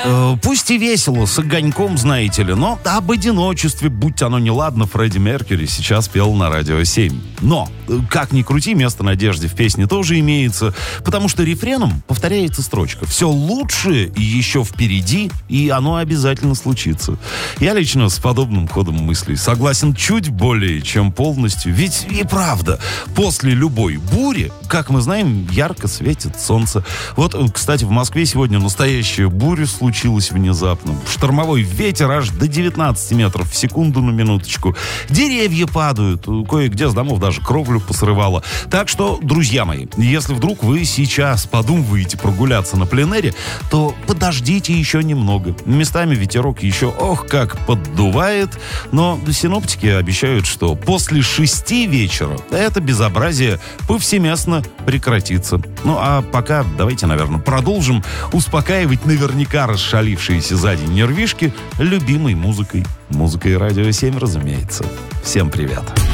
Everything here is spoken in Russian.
Пусть и весело, с огоньком, знаете ли, но об одиночестве, будь оно неладно, Фредди Меркьюри сейчас пел на Радио 7. Но, как ни крути, место надежде в песне тоже имеется, потому что рефреном повторяется строчка: «Все лучше еще впереди, и оно обязательно случится». Я лично с подобным ходом мыслей согласен чуть более чем полностью, ведь и правда, после любой бури, как мы знаем, ярко светит солнце. Вот, кстати, в Москве сегодня настоящая буря случилась внезапно. Штормовой ветер аж до 19 метров в секунду, на минуточку. Деревья падают, кое-где с домов даже кровлю посрывало. Так что, друзья мои, если вдруг вы сейчас подумываете прогуляться на пленэре, то подождите еще немного. Местами ветерок еще, ох, как поддувает, но синоптики обещают, что после 6 вечера это безобразие повсеместно прекратится. Ну, а пока давайте, наверное, продолжим успокаивать наверняка расшалившиеся за день нервишки любимой музыкой. Музыкой Радио 7, разумеется. Всем привет.